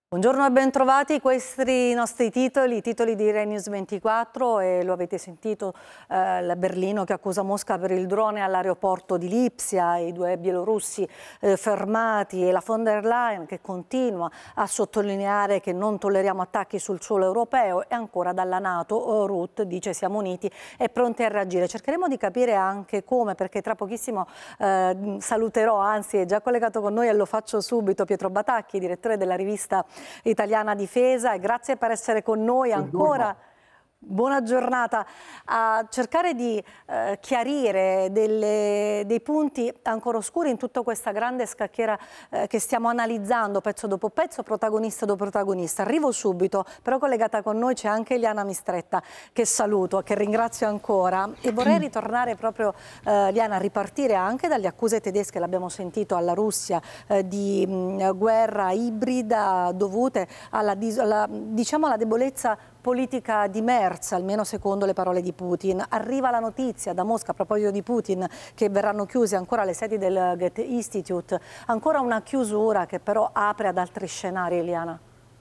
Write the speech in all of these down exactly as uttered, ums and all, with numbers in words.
Buongiorno e bentrovati, questi i nostri titoli, i titoli di Rai News ventiquattro, e lo avete sentito, eh, il Berlino che accusa Mosca per il drone all'aeroporto di Lipsia, i due bielorussi eh, fermati e la von der Leyen che continua a sottolineare che non tolleriamo attacchi sul suolo europeo, e ancora dalla NATO oh, Ruth dice siamo uniti e pronti a reagire. Cercheremo di capire anche come, perché tra pochissimo eh, saluterò, anzi è già collegato con noi e lo faccio subito, Pietro Batacchi, direttore della rivista Italiana Difesa, e grazie per essere con noi ancora. Buona giornata. A cercare di eh, chiarire delle, dei punti ancora oscuri in tutta questa grande scacchiera eh, che stiamo analizzando pezzo dopo pezzo, protagonista dopo protagonista. Arrivo subito, però collegata con noi c'è anche Liana Mistretta, che saluto, che ringrazio ancora, e vorrei ritornare proprio, eh, Liana, a ripartire anche dalle accuse tedesche, l'abbiamo sentito, alla Russia eh, di mh, guerra ibrida dovute alla, alla, diciamo, alla debolezza politica di Merz, almeno secondo le parole di Putin. Arriva la notizia da Mosca a proposito di Putin che verranno chiuse ancora le sedi del Goethe Institute, ancora una chiusura che però apre ad altri scenari, Eliana.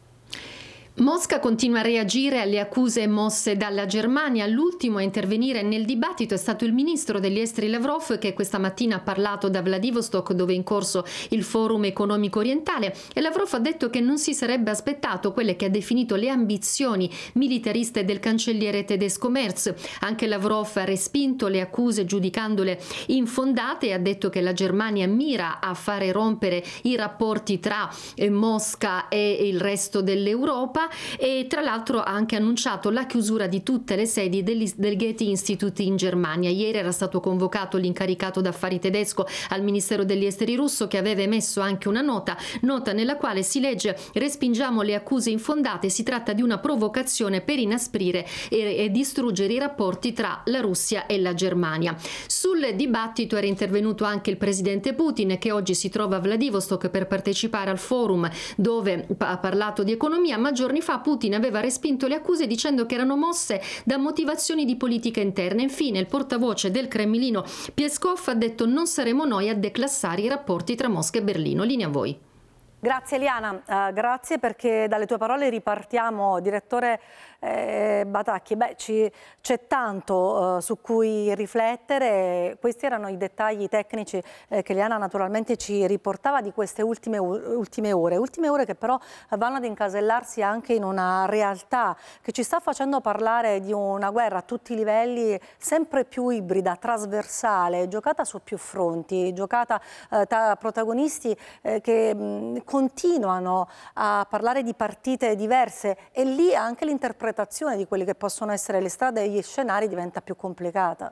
Mosca continua a reagire alle accuse mosse dalla Germania. L'ultimo a intervenire nel dibattito è stato il ministro degli esteri Lavrov, che questa mattina ha parlato da Vladivostok, dove è in corso il forum economico orientale, e Lavrov ha detto che non si sarebbe aspettato quelle che ha definito le ambizioni militariste del cancelliere tedesco Merz. Anche Lavrov ha respinto le accuse giudicandole infondate e ha detto che la Germania mira a fare rompere i rapporti tra Mosca e il resto dell'Europa. E tra l'altro ha anche annunciato la chiusura di tutte le sedi del Goethe Institute in Germania. Ieri era stato convocato l'incaricato d'affari tedesco al Ministero degli Esteri russo, che aveva emesso anche una nota, nota nella quale si legge: respingiamo le accuse infondate, si tratta di una provocazione per inasprire e, e distruggere i rapporti tra la Russia e la Germania. Sul dibattito era intervenuto anche il presidente Putin, che oggi si trova a Vladivostok per partecipare al forum dove ha parlato di economia, ma giorni fa Putin aveva respinto le accuse dicendo che erano mosse da motivazioni di politica interna. Infine il portavoce del Cremlino Peskov ha detto: non saremo noi a declassare i rapporti tra Mosca e Berlino. Linea a voi. Grazie Eliana, uh, grazie, perché dalle tue parole ripartiamo, direttore eh, Batacchi. Beh, c'è tanto uh, su cui riflettere. Questi erano i dettagli tecnici eh, che Eliana naturalmente ci riportava di queste ultime, ultime ore, ultime ore che però vanno ad incasellarsi anche in una realtà che ci sta facendo parlare di una guerra a tutti i livelli, sempre più ibrida, trasversale, giocata su più fronti, giocata eh, tra protagonisti eh, che mh, continuano a parlare di partite diverse, e lì anche l'interpretazione di quelle che possono essere le strade e gli scenari diventa più complicata.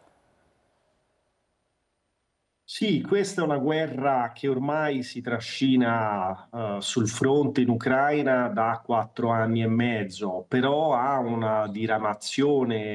Sì, questa è una guerra che ormai si trascina uh, sul fronte in Ucraina da quattro anni e mezzo, però ha una diramazione